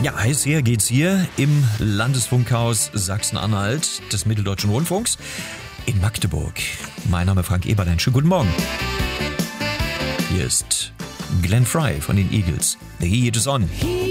Ja, heiß her geht's hier im Landesfunkhaus Sachsen-Anhalt des Mitteldeutschen Rundfunks in Magdeburg. Mein Name ist Frank Eberlein. Schönen guten Morgen. Hier ist Glenn Frey von den Eagles. The Heat is on.